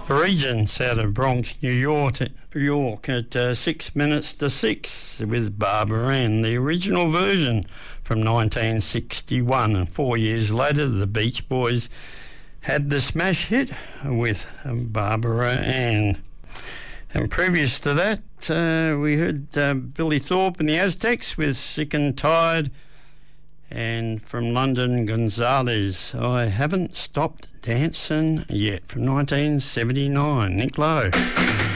The Regents out of Bronx, New York at 6 minutes to 6 with Barbara Ann, the original version from 1961. And 4 years later, the Beach Boys had the smash hit with Barbara Ann. And previous to that, we heard Billy Thorpe and the Aztecs with Sick and Tired. And from London, Gonzalez, I Haven't Stopped Dancing Yet, from 1979. Nick Lowe.